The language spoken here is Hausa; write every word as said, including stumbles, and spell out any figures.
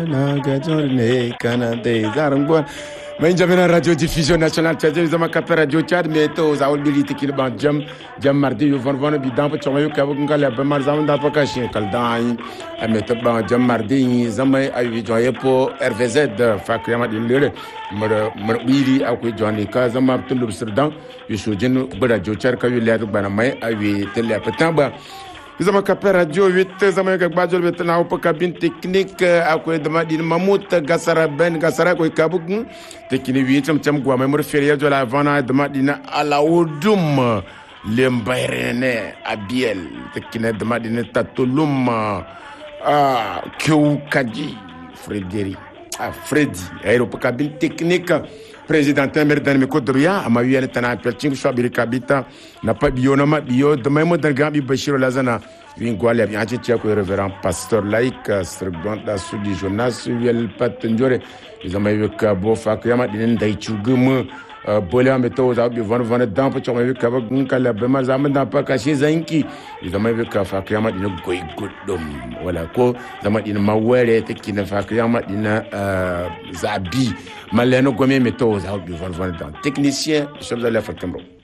na gajorne kana de zarangwa mais jamena radio diffusion nationale tchadien zama kapé radio tchad meto zawol biliti kil ban jam jam mardi yo von von bi damp choma yo kabo ngala ba mar zaman da pakashin kaldan ameto ban jam mardi zama ayi joye po R V Z fakriyama din lele mar mar biri akoy joni ka zama tundub sirdan yo sojin radio tchad ka yo leer bana may ayi tele patamba zama kapé radio huit zama ga bajol betna op cabine technique akoy dama din mamut gasara ben gasara koy kabug tekini huit cham cham gwa memor feriya jola vana dama din ala wudum lembayrene abiel tekine dama din tatulum ah keu kaji frederi ah fredi aero op cabine technique président Temer dan mi kodriya ama wiene tana pelching so bi kabita na pa biona ma bio de memo de gambi bashir lazana win gwale bi ati tiako reverend pasteur laik sergon da sudi jonas wel pat njore izama weka bo fa kiyama dinen dai chugum bolia meto za bi von von dan pa choma weka ba ngala be ma zaman da pa ka shi zanki izama weka fa kiyama dinen goy goddom wala ko zama din mawere tekina fa kiyama dinen zabi maleno gome meto za bi von von dan technicien chef de la Fakamro.